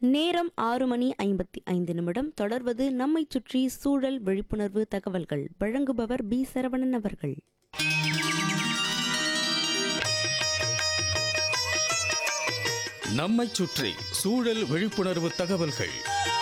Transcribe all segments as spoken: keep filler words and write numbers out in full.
நேரம் ஆறு மணி ஐம்பத்தி ஐந்து நிமிடம். தொடர்வது நம்மை சுற்றி சூழல் விழிப்புணர்வு தகவல்கள். வழங்குபவர் பி சரவணன் அவர்கள். நம்மை சுற்றி சூழல் விழிப்புணர்வு தகவல்கள்.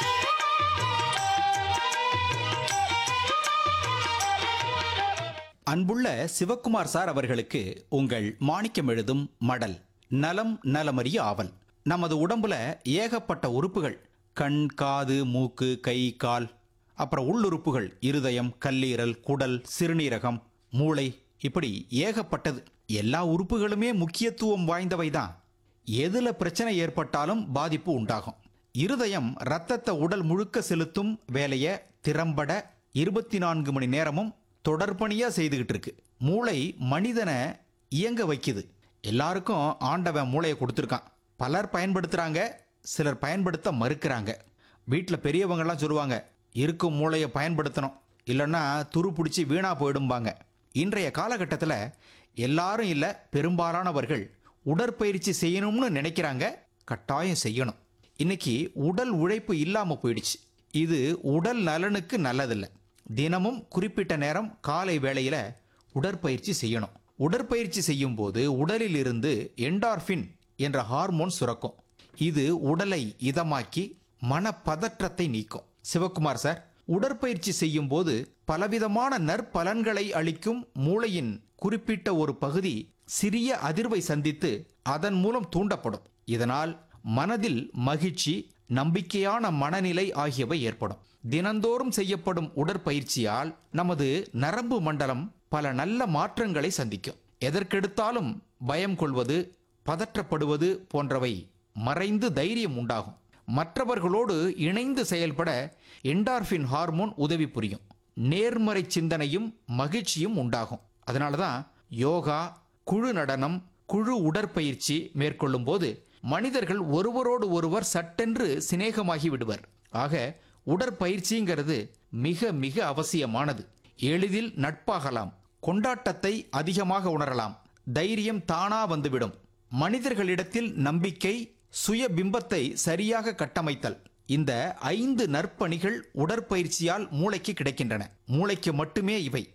அன்புள்ள சிவக்குமார் சார் அவர்களுக்கு உங்கள் மாணிக்கம் எழுதும் மடல். நலம் நலமறிய ஆவல். நமது உடம்புல ஏகப்பட்ட உறுப்புகள். கண், காது, மூக்கு, கை, கால், அப்புறம் உள்ளுறுப்புகள் இருதயம், கல்லீரல், குடல், சிறுநீரகம், மூளை, இப்படி ஏகப்பட்டது. எல்லா உறுப்புகளுமே முக்கியத்துவம் வாய்ந்தவை தான். எதுல பிரச்சனை ஏற்பட்டாலும் பாதிப்பு உண்டாகும். இருதயம் ரத்தத்தை உடல் முழுக்க செலுத்தும் வேலையை திறம்பட இருபத்தி நான்கு மணி நேரமும் தொடர்பணியா செய்துகிட்டு இருக்கு. மூளை மனிதனை இயங்க வைக்குது. எல்லாருக்கும் ஆண்டவன் மூளையை கொடுத்துருக்கான். பலர் பயன்படுத்துறாங்க, சிலர் பயன்படுத்த மறுக்கிறாங்க. வீட்டில் பெரியவங்கெல்லாம் சொல்லுவாங்க, இருக்கும் மூளையை பயன்படுத்தணும், இல்லைன்னா துரு பிடிச்சி வீணா போயிடும்பாங்க. இன்றைய காலகட்டத்தில் எல்லாரும் இல்லை, பெரும்பாலானவர்கள் உடற்பயிற்சி செய்யணும்னு நினைக்கிறாங்க. கட்டாயம் செய்யணும். இன்னைக்கு உடல் உழைப்பு இல்லாமல் போயிடுச்சு. இது உடல் நலனுக்கு நல்லதில்லை. தினமும் குறிப்பிட்ட நேரம் காலை வேளையில் உடற்பயிற்சி செய்யணும். உடற்பயிற்சி செய்யும் போது உடலில் இருந்து என்டார்பின் என்ற ஹார்மோன் சுரக்கும். இது உடலை இதமாக்கி மனப்பதற்றத்தை நீக்கும். சிவக்குமார் சார், உடற்பயிற்சி செய்யும் போது பலவிதமான நற்பலன்களை அளிக்கும் மூளையின் குறிப்பிட்ட ஒரு பகுதி சிறிய அதிர்வை சந்தித்து அதன் மூலம் தூண்டப்படும். இதனால் மனதில் மகிழ்ச்சி, நம்பிக்கையான மனநிலை ஆகியவை ஏற்படும். தினந்தோறும் செய்யப்படும் உடற்பயிற்சியால் நமது நரம்பு மண்டலம் பல நல்ல மாற்றங்களை சந்திக்கும். எதற்கெடுத்தாலும் பயம் கொள்வது, பதற்றப்படுவது போன்றவை மறைந்து தைரியம் உண்டாகும். மற்றவர்களோடு இணைந்து செயல்பட என்டார்பின் ஹார்மோன் உதவி புரியும். நேர்மறை சிந்தனையும் மகிழ்ச்சியும் உண்டாகும். அதனால தான் யோகா, குழு நடனம், குழு உடற்பயிற்சி மேற்கொள்ளும் போது மனிதர்கள் ஒருவரோடு ஒருவர் சட்டென்று சிநேகமாகி விடுவர். ஆக உடற்பயிற்சிங்கிறது மிக மிக அவசியமானது. எளிதில் நட்பாகலாம், கொண்டாட்டத்தை அதிகமாக உணரலாம், தைரியம் தானா வந்துவிடும். மனிதர்களிடத்தில் நம்பிக்கை, சுய பிம்பத்தை சரியாக கட்டமைத்தல், இந்த ஐந்து நற்பணிகள் உடற்பயிற்சியால் மூளைக்கு கிடைக்கின்றன. மூளைக்கு மட்டுமே இவை.